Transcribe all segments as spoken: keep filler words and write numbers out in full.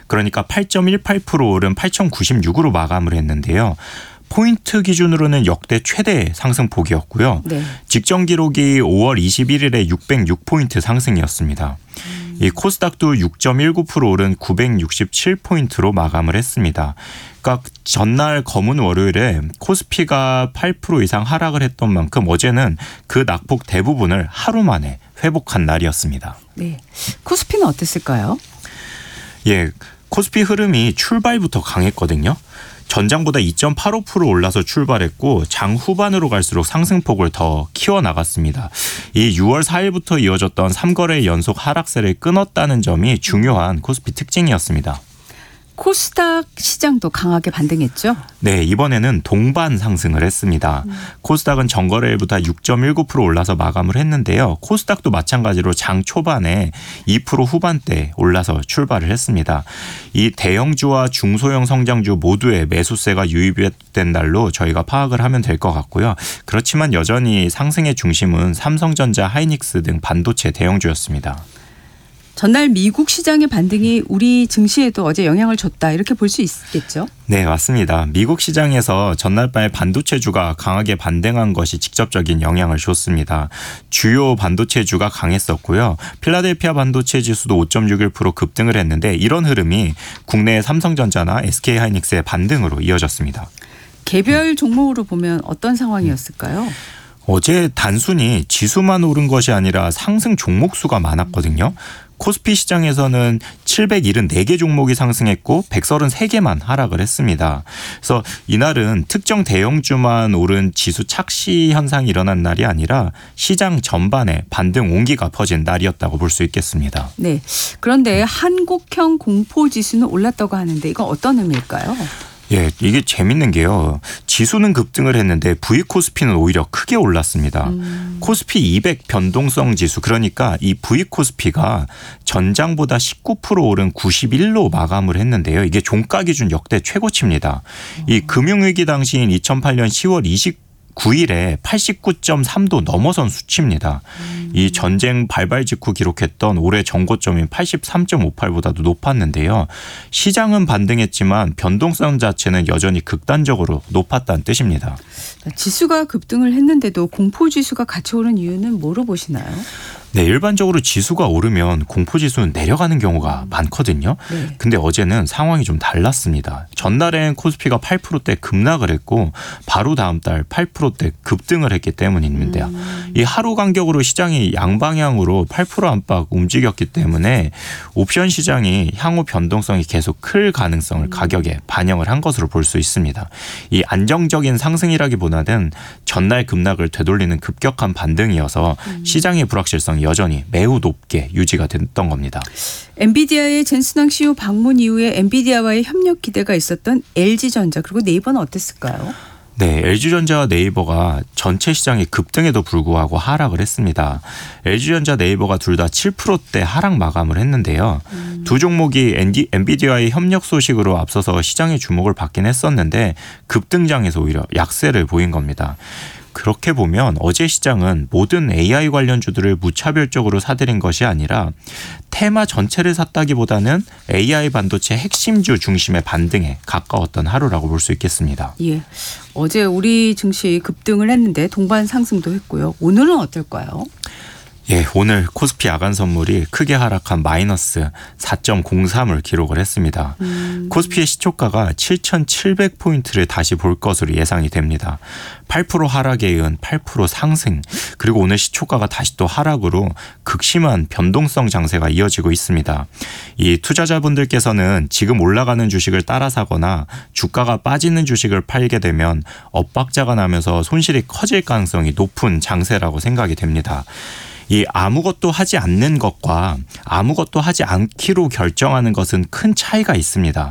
그러니까 팔 점 일팔 퍼센트 오른 팔천구십육으로 마감을 했는데요. 포인트 기준으로는 역대 최대 상승폭이었고요. 네. 직전 기록이 오월 이십일일에 육백육 포인트 상승이었습니다. 음. 이 코스닥도 육 점 일구 퍼센트 오른 구백육십칠 포인트로 마감을 했습니다. 그러니까 전날 검은 월요일에 코스피가 팔 퍼센트 이상 하락을 했던 만큼 어제는 그 낙폭 대부분을 하루 만에 회복한 날이었습니다. 네, 코스피는 어땠을까요? 예, 코스피 흐름이 출발부터 강했거든요. 전장보다 이 점 팔오 퍼센트 올라서 출발했고 장 후반으로 갈수록 상승폭을 더 키워나갔습니다. 이 유월 사일부터 이어졌던 삼 거래 연속 하락세를 끊었다는 점이 중요한 코스피 특징이었습니다. 코스닥 시장도 강하게 반등했죠? 네, 이번에는 동반 상승을 했습니다. 음. 코스닥은 전거래일보다 육 점 일구 퍼센트 올라서 마감을 했는데요. 코스닥도 마찬가지로 장 초반에 이 퍼센트 후반대 올라서 출발을 했습니다. 이 대형주와 중소형 성장주 모두의 매수세가 유입된 날로 저희가 파악을 하면 될 것 같고요. 그렇지만 여전히 상승의 중심은 삼성전자, 하이닉스 등 반도체 대형주였습니다. 전날 미국 시장의 반등이 우리 증시에도 어제 영향을 줬다 이렇게 볼 수 있겠죠? 네, 맞습니다. 미국 시장에서 전날 밤에 반도체주가 강하게 반등한 것이 직접적인 영향을 줬습니다. 주요 반도체주가 강했었고요. 필라델피아 반도체 지수도 오 점 육일 퍼센트 급등을 했는데 이런 흐름이 국내 삼성전자나 에스케이하이닉스의 반등으로 이어졌습니다. 개별 종목으로 보면 어떤 상황이었을까요? 어제 단순히 지수만 오른 것이 아니라 상승 종목 수가 많았거든요. 코스피 시장에서는 칠백칠십사 개 종목이 상승했고 백삼십삼 개만 하락을 했습니다. 그래서 이날은 특정 대형주만 오른 지수 착시 현상이 일어난 날이 아니라 시장 전반에 반등 온기가 퍼진 날이었다고 볼 수 있겠습니다. 네. 그런데 한국형 공포지수는 올랐다고 하는데 이건 어떤 의미일까요? 예, 이게 재밌는 게요. 지수는 급등을 했는데 V코스피는 오히려 크게 올랐습니다. 음. 코스피 이백 변동성 지수, 그러니까 이 V코스피가 전장보다 십구 퍼센트 오른 구십일로 마감을 했는데요. 이게 종가 기준 역대 최고치입니다. 음. 이 금융위기 당시인 이천팔년 시월 이십구일에 팔십구 점 삼도 넘어선 수치입니다. 음. 이 전쟁 발발 직후 기록했던 올해 전고점인 팔십삼 점 오팔보다도 높았는데요. 시장은 반등했지만 변동성 자체는 여전히 극단적으로 높았다는 뜻입니다. 지수가 급등을 했는데도 공포지수가 같이 오른 이유는 뭐로 보시나요? 네, 일반적으로 지수가 오르면 공포지수는 내려가는 경우가 많거든요. 네. 근데 어제는 상황이 좀 달랐습니다. 전날엔 코스피가 팔 퍼센트대 급락을 했고 바로 다음 달 팔 퍼센트대 급등을 했기 때문입니다. 음. 이 하루 간격으로 시장이 양방향으로 팔 퍼센트 안팎 움직였기 때문에 옵션 시장이 향후 변동성이 계속 클 가능성을 음. 가격에 반영을 한 것으로 볼 수 있습니다. 이 안정적인 상승이라기보다는 전날 급락을 되돌리는 급격한 반등이어서 음. 시장의 불확실성이 여전히 매우 높게 유지가 됐던 겁니다. 엔비디아의 젠슨왕 씨이오 방문 이후에 엔비디아와의 협력 기대가 있었던 엘지전자 그리고 네이버는 어땠을까요? 네, 엘지전자와 네이버가 전체 시장이 급등에도 불구하고 하락을 했습니다. 엘지전자, 네이버가 둘 다 칠 퍼센트대 하락 마감을 했는데요. 음. 두 종목이 엔디, 엔비디아의 협력 소식으로 앞서서 시장의 주목을 받긴 했었는데 급등장에서 오히려 약세를 보인 겁니다. 그렇게 보면 어제 시장은 모든 에이아이 관련주들을 무차별적으로 사들인 것이 아니라 테마 전체를 샀다기보다는 에이아이 반도체 핵심주 중심의 반등에 가까웠던 하루라고 볼 수 있겠습니다. 예, 어제 우리 증시 급등을 했는데 동반 상승도 했고요. 오늘은 어떨까요? 예, 오늘 코스피 야간 선물이 크게 하락한 마이너스 사 점 공삼을 기록을 했습니다. 음. 코스피의 시초가가 칠천칠백 포인트를 다시 볼 것으로 예상이 됩니다. 팔 퍼센트 하락에 이은 팔 퍼센트 상승, 그리고 오늘 시초가가 다시 또 하락으로 극심한 변동성 장세가 이어지고 있습니다. 이 투자자분들께서는 지금 올라가는 주식을 따라 사거나 주가가 빠지는 주식을 팔게 되면 엇박자가 나면서 손실이 커질 가능성이 높은 장세라고 생각이 됩니다. 이 아무것도 하지 않는 것과 아무것도 하지 않기로 결정하는 것은 큰 차이가 있습니다.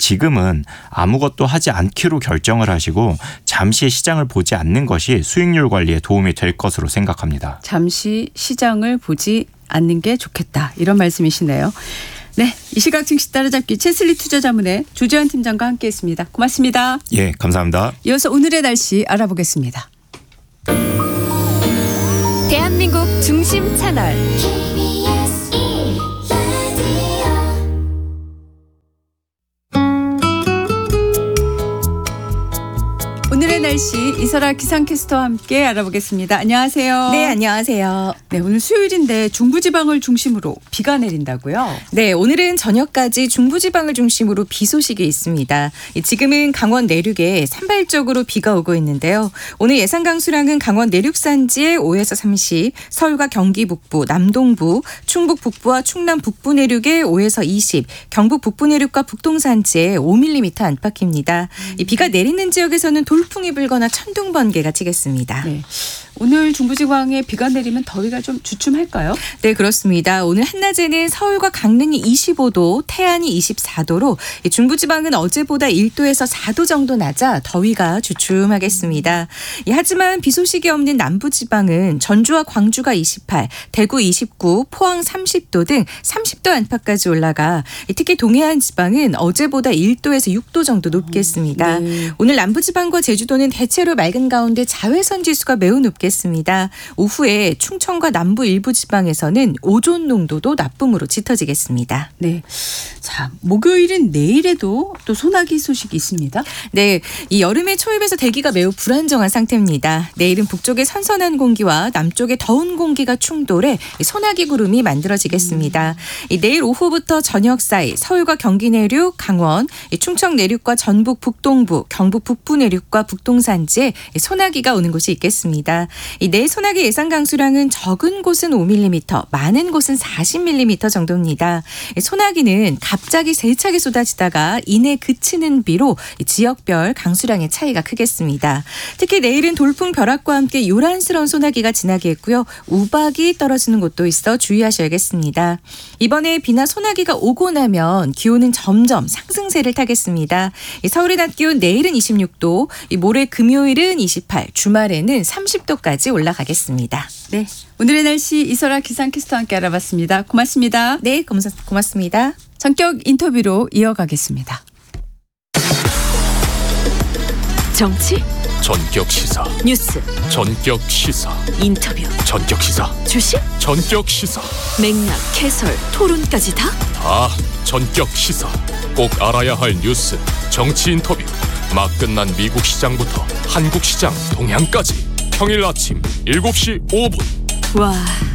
지금은 아무것도 하지 않기로 결정을 하시고 잠시 시장을 보지 않는 것이 수익률 관리에 도움이 될 것으로 생각합니다. 잠시 시장을 보지 않는 게 좋겠다, 이런 말씀이시네요. 네, 이 시각 증시 따라잡기 채슬리 투자자문의 조재환 팀장과 함께했습니다. 고맙습니다. 예, 감사합니다. 이어서 오늘의 날씨 알아보겠습니다. 대한민국 중심 채널 오늘의 날씨 이설아 기상캐스터와 함께 알아보겠습니다. 안녕하세요. 네, 안녕하세요. 네, 오늘 수요일인데 중부지방을 중심으로 비가 내린다고요? 네, 오늘은 저녁까지 중부지방을 중심으로 비 소식이 있습니다. 지금은 강원 내륙에 산발적으로 비가 오고 있는데요. 오늘 예상 강수량은 강원 내륙 산지에 오에서 삼십, 서울과 경기 북부, 남동부, 충북 북부와 충남 북부 내륙에 오에서 이십, 경북 북부 내륙과 북동 산지에 오 밀리미터 안팎입니다. 이 비가 내리는 지역에서는 돌풍이 불거나 천둥 번개가 치겠습니다. 네. 오늘 중부지방에 비가 내리면 더위가 좀 주춤할까요? 네, 그렇습니다. 오늘 한낮에는 서울과 강릉이 이십오 도, 태안이 이십사 도로 중부지방은 어제보다 일 도에서 사 도 정도 낮아 더위가 주춤하겠습니다. 하지만 비 소식이 없는 남부지방은 전주와 광주가 이십팔, 대구 이십구, 포항 삼십 도 등 삼십 도 안팎까지 올라가 특히 동해안 지방은 어제보다 일 도에서 육 도 정도 높겠습니다. 네. 오늘 남부지방과 제주도는 대체로 맑은 가운데 자외선 지수가 매우 높겠습니다. 오후에 충청과 남부 일부 지방에서는 오존 농도도 나쁨으로 짙어지겠습니다. 네. 자, 목요일인 내일에도 또 소나기 소식이 있습니다. 네, 이 여름의 초입에서 대기가 매우 불안정한 상태입니다. 내일은 북쪽의 선선한 공기와 남쪽의 더운 공기가 충돌해 소나기 구름이 만들어지겠습니다. 이 내일 오후부터 저녁 사이 서울과 경기 내륙, 강원, 충청 내륙과 전북 북동부, 경북 북부 내륙과 북동 산지에 소나기가 오는 곳이 있겠습니다. 이 내일 소나기 예상 강수량은 적은 곳은 오 밀리미터, 많은 곳은 사십 밀리미터 정도입니다. 소나기는 갑자기 세차게 쏟아지다가 이내 그치는 비로 지역별 강수량의 차이가 크겠습니다. 특히 내일은 돌풍 벼락과 함께 요란스러운 소나기가 지나겠고요. 우박이 떨어지는 곳도 있어 주의하셔야겠습니다. 이번에 비나 소나기가 오고 나면 기온은 점점 상승세를 타겠습니다. 서울의 낮 기온 내일은 이십육 도, 모레 금요일은 이십팔, 주말에는 삼십 도까지 올라가겠습니다. 네. 오늘의 날씨 이설아 기상캐스터와 함께 알아봤습니다. 고맙습니다. 네, 고맙습니다. 전격 인터뷰로 이어가겠습니다. 정치, 전격 시사, 뉴스, 전격 시사, 인터뷰, 전격 시사, 주식, 전격 시사, 맥락, 해설, 토론까지 다? 다 전격 시사. 꼭 알아야 할 뉴스, 정치 인터뷰, 막 끝난 미국 시장부터 한국 시장 동향까지 평일 아침 일곱 시 오 분. 와...